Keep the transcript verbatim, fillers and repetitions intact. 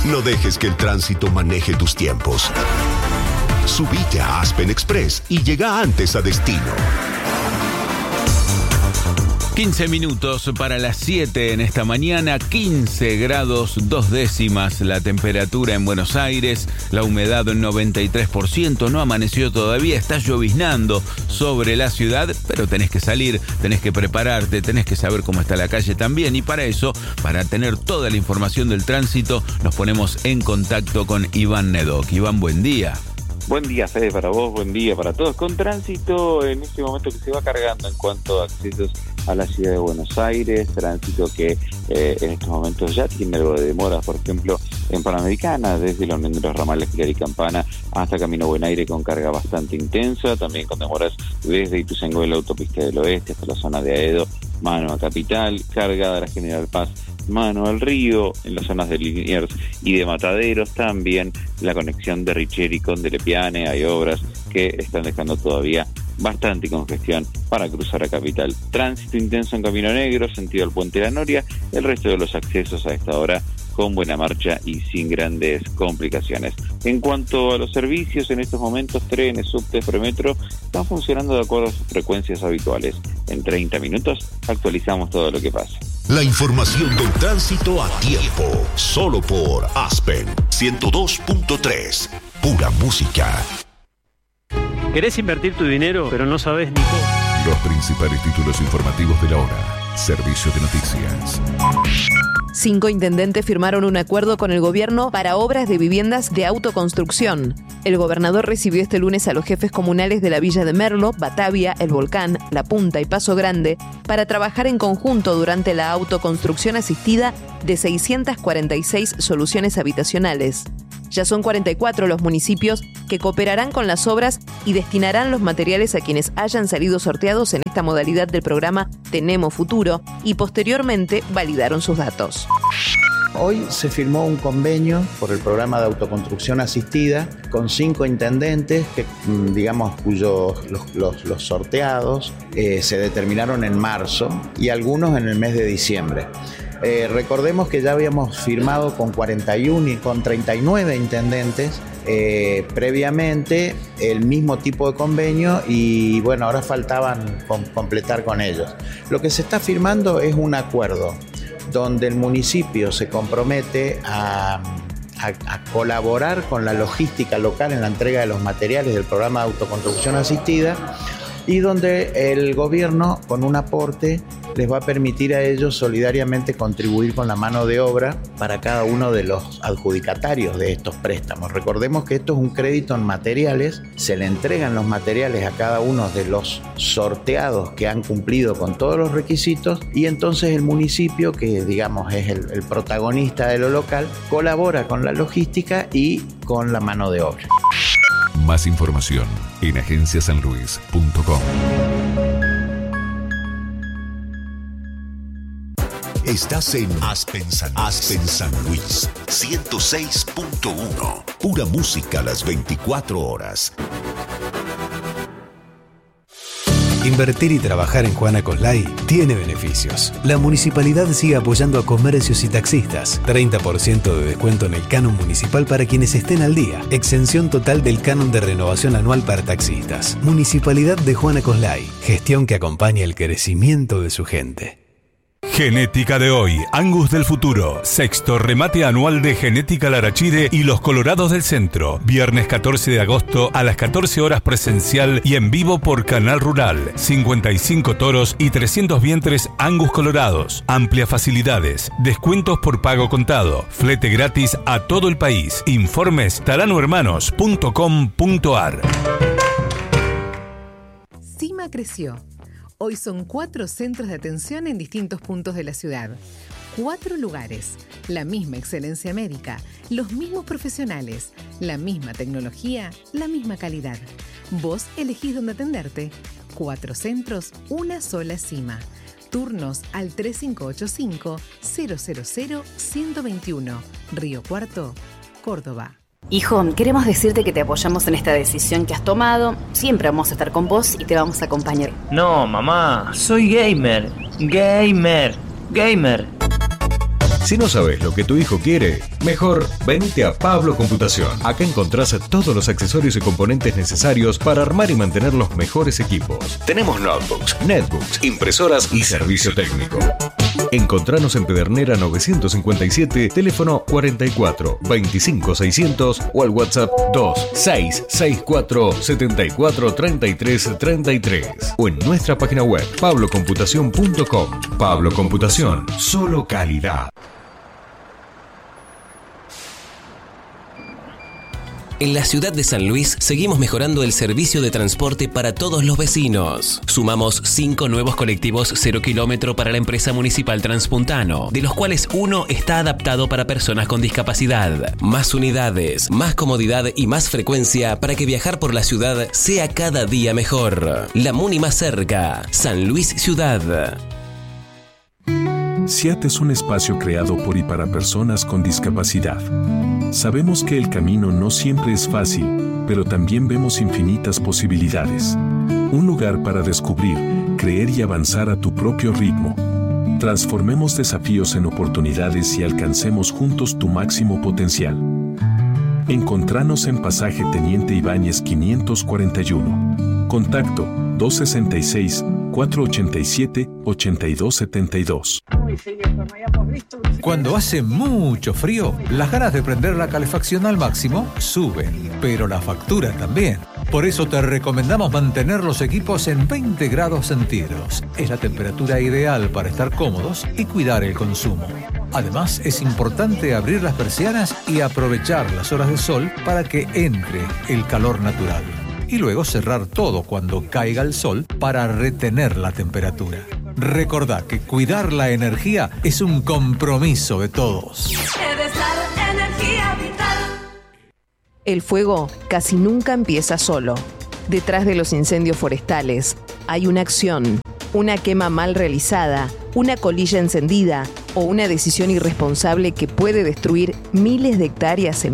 No dejes que el tránsito maneje tus tiempos. Subite a Aspen Express y llega antes a destino. quince minutos para las siete en esta mañana, quince grados dos décimas la temperatura en Buenos Aires, la humedad en noventa y tres por ciento, no amaneció todavía, está lloviznando sobre la ciudad, pero tenés que salir, tenés que prepararte, tenés que saber cómo está la calle también, y para eso, para tener toda la información del tránsito, nos ponemos en contacto con Iván Nedoc. Iván, buen día. Buen día, Fede, para vos, buen día para todos. Con tránsito en este momento que se va cargando en cuanto a accesos a la ciudad de Buenos Aires, tránsito que eh, en estos momentos ya tiene algo de demora, por ejemplo, en Panamericana, desde la Unión de los Ramales Pilar y Campana hasta Camino Buen Aire con carga bastante intensa, también con demoras desde Ituzaingó de la autopista del oeste hasta la zona de Aedo, mano a Capital, cargada la General Paz, mano al Río, en las zonas de Liniers y de Mataderos, también la conexión de Richeri con De Lepiane, hay obras que están dejando todavía bastante congestión para cruzar a Capital. Tránsito intenso en Camino Negro, sentido al Puente de la Noria, el resto de los accesos a esta hora con buena marcha y sin grandes complicaciones. En cuanto a los servicios, en estos momentos trenes, subtes, premetro están funcionando de acuerdo a sus frecuencias habituales. En treinta minutos actualizamos todo lo que pasa. La información del tránsito a tiempo, solo por Aspen ciento dos punto tres, pura música. ¿Querés invertir tu dinero, pero no sabes ni cómo? Los principales títulos informativos de la hora. Servicio de noticias. Cinco intendentes firmaron un acuerdo con el gobierno para obras de viviendas de autoconstrucción. El gobernador recibió este lunes a los jefes comunales de la Villa de Merlo, Batavia, El Volcán, La Punta y Paso Grande para trabajar en conjunto durante la autoconstrucción asistida de seiscientas cuarenta y seis soluciones habitacionales. Ya son cuarenta y cuatro los municipios que cooperarán con las obras y destinarán los materiales a quienes hayan salido sorteados en esta modalidad del programa Tenemos Futuro y posteriormente validaron sus datos. Hoy se firmó un convenio por el programa de autoconstrucción asistida con cinco intendentes que, digamos, cuyos los, los, los sorteados eh, se determinaron en marzo y algunos en el mes de diciembre. Eh, recordemos que ya habíamos firmado con cuarenta y uno y con treinta y nueve intendentes eh, previamente el mismo tipo de convenio y bueno, ahora faltaban com- completar con ellos. Lo que se está firmando es un acuerdo donde el municipio se compromete a, a, a colaborar con la logística local en la entrega de los materiales del programa de autoconstrucción asistida y donde el gobierno con un aporte les va a permitir a ellos solidariamente contribuir con la mano de obra para cada uno de los adjudicatarios de estos préstamos. Recordemos que esto es un crédito en materiales, se le entregan los materiales a cada uno de los sorteados que han cumplido con todos los requisitos y entonces el municipio, que digamos es el, el protagonista de lo local, colabora con la logística y con la mano de obra. Más información en agencia san luis punto com. Estás en Aspen San, Aspen San Luis ciento seis punto uno. Pura música a las veinticuatro horas. Invertir y trabajar en Juana Coslay tiene beneficios. La municipalidad sigue apoyando a comercios y taxistas. treinta por ciento de descuento en el canon municipal para quienes estén al día. Exención total del canon de renovación anual para taxistas. Municipalidad de Juana Coslay. Gestión que acompaña el crecimiento de su gente. Genética de hoy, Angus del futuro, sexto remate anual de Genética Larachide y los Colorados del Centro. Viernes catorce de agosto a las catorce horas presencial y en vivo por Canal Rural. cincuenta y cinco toros y trescientos vientres Angus colorados. Amplias facilidades, descuentos por pago contado, flete gratis a todo el país. Informes tarano hermanos punto com punto a r. Cima creció. Hoy son cuatro centros de atención en distintos puntos de la ciudad. Cuatro lugares, la misma excelencia médica, los mismos profesionales, la misma tecnología, la misma calidad. Vos elegís dónde atenderte. Cuatro centros, una sola cima. Turnos al tres cinco ocho cinco, cero cero cero, uno dos uno. Río Cuarto, Córdoba. Hijo, queremos decirte que te apoyamos en esta decisión que has tomado. Siempre vamos a estar con vos y te vamos a acompañar. No, mamá, soy gamer. Gamer. Gamer. Si Si no sabes lo que tu hijo quiere, mejor venite a Pablo Computación. Acá encontrás todos los accesorios y componentes necesarios para armar y mantener los mejores equipos. Tenemos notebooks, netbooks, impresoras y servicio técnico. Encontranos en Pedernera novecientos cincuenta y siete, teléfono cuarenta y cuatro, veinticinco seiscientos o al WhatsApp dos seis seis cuatro siete cuatro tres tres tres tres o en nuestra página web pablo computación punto com. Pablo Computación, solo calidad. En la ciudad de San Luis seguimos mejorando el servicio de transporte para todos los vecinos. Sumamos cinco nuevos colectivos cero kilómetro para la empresa municipal Transpuntano, de los cuales uno está adaptado para personas con discapacidad. Más unidades, más comodidad y más frecuencia para que viajar por la ciudad sea cada día mejor. La Muni más cerca, San Luis Ciudad. SIAT es un espacio creado por y para personas con discapacidad. Sabemos que el camino no siempre es fácil, pero también vemos infinitas posibilidades. Un lugar para descubrir, creer y avanzar a tu propio ritmo. Transformemos desafíos en oportunidades y alcancemos juntos tu máximo potencial. Encontranos en Pasaje Teniente Ibáñez quinientos cuarenta y uno. Contacto dos sesenta y seis, cuatrocientos ochenta y siete, ochenta y dos setenta y dos. Cuando hace mucho frío, las ganas de prender la calefacción al máximo suben, pero la factura también. Por eso te recomendamos mantener los equipos en veinte grados centígrados. Es la temperatura ideal para estar cómodos y cuidar el consumo. Además, es importante abrir las persianas y aprovechar las horas de sol para que entre el calor natural. Y luego cerrar todo cuando caiga el sol para retener la temperatura. Recordá que cuidar la energía es un compromiso de todos. El fuego casi nunca empieza solo. Detrás de los incendios forestales hay una acción, una quema mal realizada, una colilla encendida o una decisión irresponsable que puede destruir miles de hectáreas en